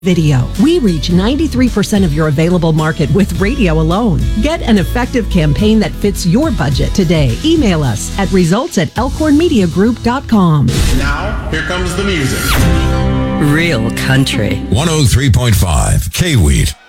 Video. We reach 93% of your available market with radio alone. Get an effective campaign that fits your budget today. Email us at results@elkhornmediagroup.com. Now, here comes the music. Real country. 103.5 K-Wheat.